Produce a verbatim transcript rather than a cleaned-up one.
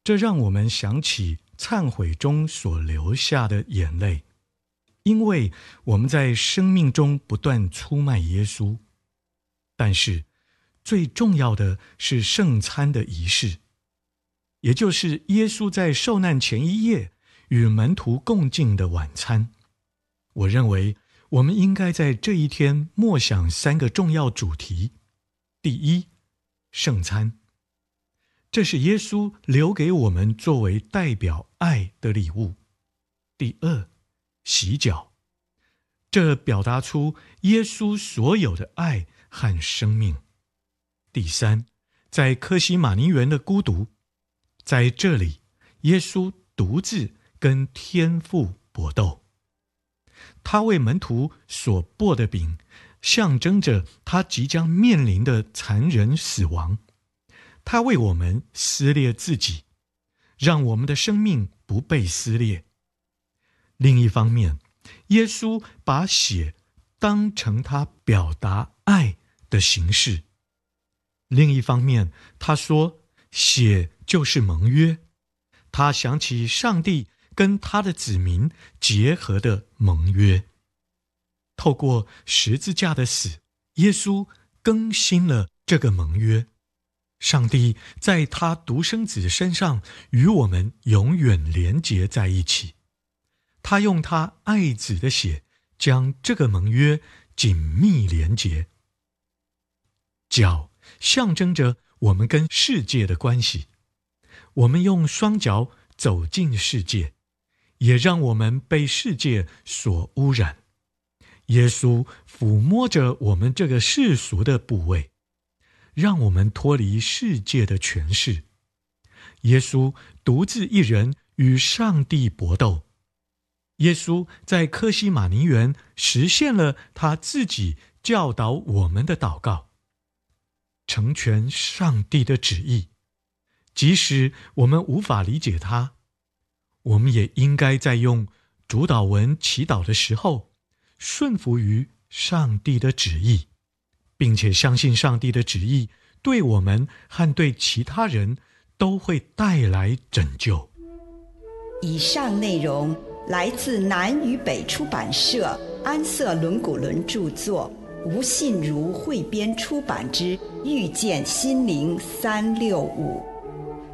这让我们想起忏悔中所流下的眼泪，因为我们在生命中不断出卖耶稣。但是最重要的是圣餐的仪式，也就是耶稣在受难前一夜与门徒共进的晚餐。我认为我们应该在这一天默想三个重要主题。第一，圣餐，这是耶稣留给我们作为代表爱的礼物。第二，洗脚，这表达出耶稣所有的爱和生命。第三，在客西马尼园的孤独，在这里耶稣独自跟天父搏斗。他为门徒所擘的饼，象征着他即将面临的残忍死亡。他为我们撕裂自己，让我们的生命不被撕裂。另一方面，耶稣把血当成他表达爱的形式。另一方面，他说血就是盟约，他想起上帝跟他的子民结合的盟约。透过十字架的死，耶稣更新了这个盟约。上帝在他独生子身上与我们永远连结在一起。他用他爱子的血将这个盟约紧密连结。脚象征着我们跟世界的关系，我们用双脚走进世界，也让我们被世界所污染。耶稣抚摸着我们这个世俗的部位，让我们脱离世界的权势。耶稣独自一人与上帝搏斗。耶稣在客西马尼园实现了他自己教导我们的祷告，成全上帝的旨意。即使我们无法理解他，我们也应该在用主祷文祈祷的时候顺服于上帝的旨意，并且相信上帝的旨意对我们和对其他人都会带来拯救。 以上内容来自南与北出版社安瑟伦古伦著作，吴信如汇编出版之《遇见心灵三六五》。